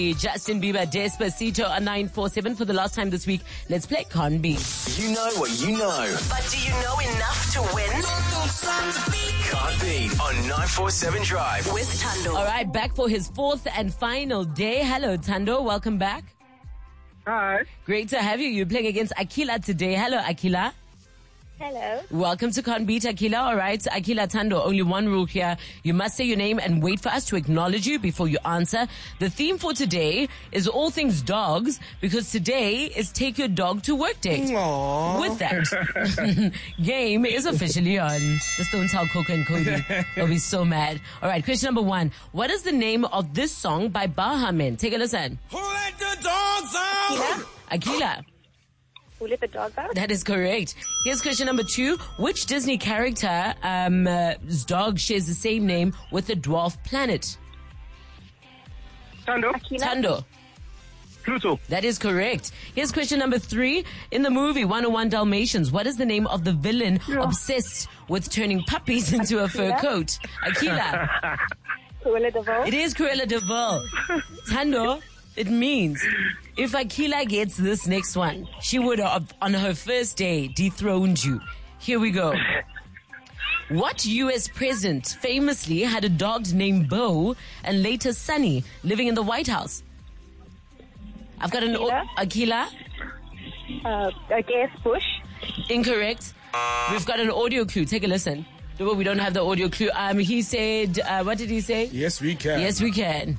Justin Bieber, Despacito on 947 for the last time this week. Let's play Can't Be. You know what you know. But do you know enough to win? Can't Be on 947 Drive. With Tando. All right, back for his fourth and final day. Hello, Tando. Welcome back. Hi. Great to have you. You're playing against Akila today. Hello, Akila. Hello. Welcome to Can't Beat, Akila. All right, Akila, Tando, only one rule here. You must say your name and wait for us to acknowledge you before you answer. The theme for today is all things dogs, because today is Take Your Dog to Work Day. Aww. With that, game is officially on. Just don't tell Coco and Cody. They'll be so mad. All right, question number one. What is the name of this song by Baha Men? Take a listen. Who let the dogs out? Akila. Who let the dog out? That is correct. Here's question number two. Which Disney character his dog shares the same name with the dwarf planet? Tando. Tando. Pluto. That is correct. Here's question number three. In the movie 101 Dalmatians, what is the name of the villain obsessed with turning puppies into a fur coat? Akila. Cruella de Vil. It is Cruella de Vil. Tando, it means if Akila gets this next one, she would have, on her first day, dethroned you. Here we go. What U.S. president famously had a dog named Bo and later Sonny living in the White House? I've got an... Akila? I guess Bush. Incorrect. We've got an audio clue. Take a listen. No, we don't have the audio clue. He said... what did he say? Yes, we can. Yes, we can.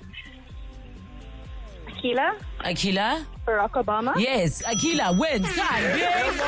Akila? Barack Obama. Yes, Akila wins. Time.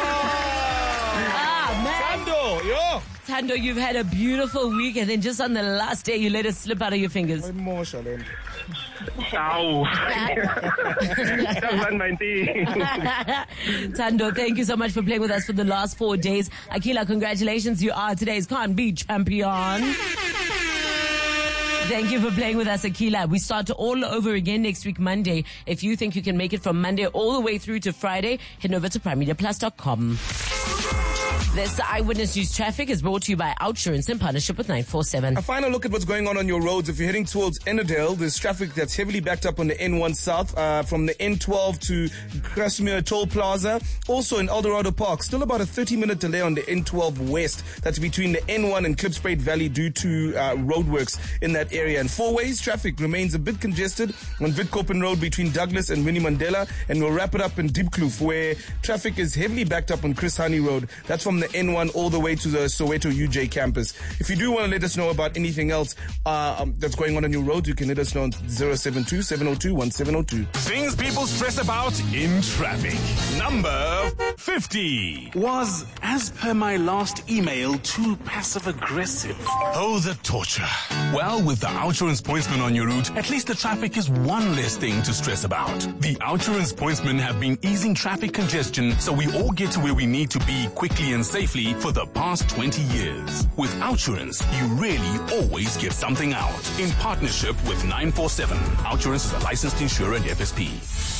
Man. Tando, yo. Tando, you've had a beautiful week, and then just on the last day, you let it slip out of your fingers. Emotional. Ow. That's 190. Tando, thank you so much for playing with us for the last 4 days. Akila, congratulations. You are today's Can't Be champion. Thank you for playing with us, Akila. We start all over again next week, Monday. If you think you can make it from Monday all the way through to Friday, head over to primemediaplus.com. This Eyewitness News Traffic is brought to you by Outsurance in partnership with 947. A final look at what's going on your roads. If you're heading towards Ennerdale, there's traffic that's heavily backed up on the N1 South from the N12 to Krasmir Toll Plaza. Also in Eldorado Park, still about a 30-minute delay on the N12 West. That's between the N1 and Klipspruit Valley due to roadworks in that area. And four ways, traffic remains a bit congested on Witkoppen Road between Douglas and Winnie Mandela. And we'll wrap it up in Diepkloof, where traffic is heavily backed up on Chris Hani Road. That's from the N1 all the way to the Soweto UJ campus. If you do want to let us know about anything else that's going on your road, you can let us know on 072-702-1702. Things people stress about in traffic. Number 50 was, as per my last email, too passive-aggressive. Oh, the torture. Well, with the Outsurance Pointsman on your route, at least the traffic is one less thing to stress about. The Outsurance Pointsmen have been easing traffic congestion so we all get to where we need to be quickly and safely for the past 20 years. With Outsurance, you really always get something out. In partnership with 947. Outsurance is a licensed insurer and FSP.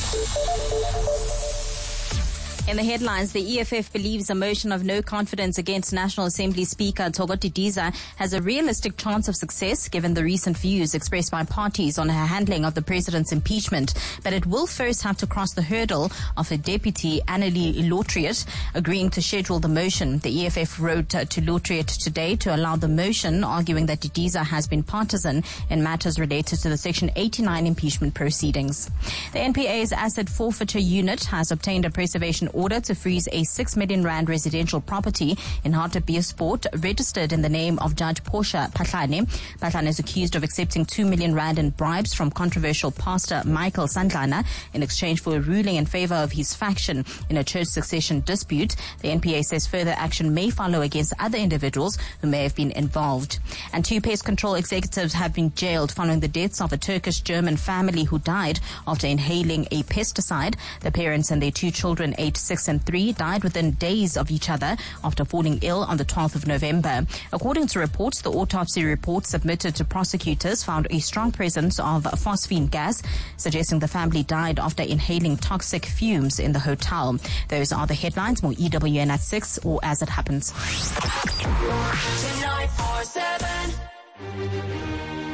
In the headlines, the EFF believes a motion of no confidence against National Assembly Speaker Thoko Didiza has a realistic chance of success given the recent views expressed by parties on her handling of the president's impeachment. But it will first have to cross the hurdle of her deputy, Annelie Lotriet, agreeing to schedule the motion. The EFF wrote to Lotriet today to allow the motion, arguing that Didiza has been partisan in matters related to the Section 89 impeachment proceedings. The NPA's asset forfeiture unit has obtained a preservation order to freeze a 6 million rand residential property in Hartbeespoort registered in the name of Judge Portia Patlane. Patlane is accused of accepting 2 million rand in bribes from controversial pastor Michael Sandlana in exchange for a ruling in favor of his faction in a church succession dispute. The NPA says further action may follow against other individuals who may have been involved. And two pest control executives have been jailed following the deaths of a Turkish-German family who died after inhaling a pesticide. The parents and their two children, aged 6 and 3, died within days of each other after falling ill on the 12th of November. According to reports, the autopsy report submitted to prosecutors found a strong presence of phosphine gas, suggesting the family died after inhaling toxic fumes in the hotel. Those are the headlines. More EWN at 6 or as it happens. 947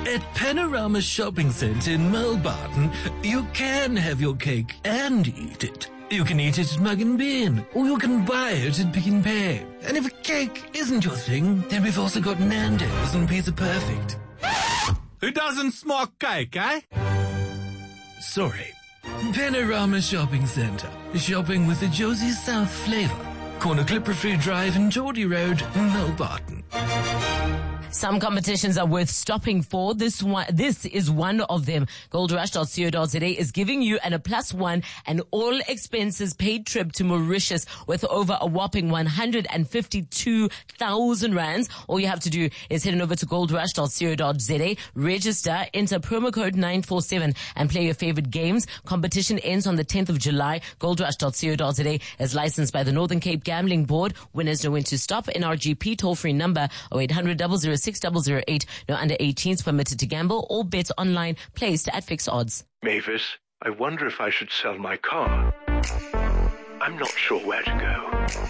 At Panorama Shopping Centre in Mulbarton, you can have your cake and eat it. You can eat it at Mug and Bean, or you can buy it at Pick and Pay. And if a cake isn't your thing, then we've also got Nando's and Pizza Perfect. Who doesn't smoke cake, eh? Sorry. Panorama Shopping Centre. Shopping with the Josie South flavour. Corner Clipperfree Drive and Geordie Road, Mulbarton. Some competitions are worth stopping for. This is one of them. Goldrush.co.za is giving you a +1 and all expenses paid trip to Mauritius with over a whopping 152,000 rands. All you have to do is head on over to goldrush.co.za, register, enter promo code 947 and play your favorite games. Competition ends on the 10th of July. Goldrush.co.za is licensed by the Northern Cape Gambling Board. Winners know when to stop. NRGP toll-free number 0800 006 008. No under 18s permitted to gamble. All bets online placed at fixed odds. Mavis, I wonder if I should sell my car. I'm not sure where to go.